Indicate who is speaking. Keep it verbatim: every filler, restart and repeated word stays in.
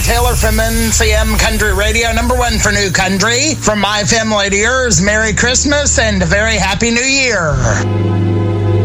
Speaker 1: Taylor from N C M Country Radio, number one for New Country. From my family to yours, Merry Christmas and a very Happy New Year.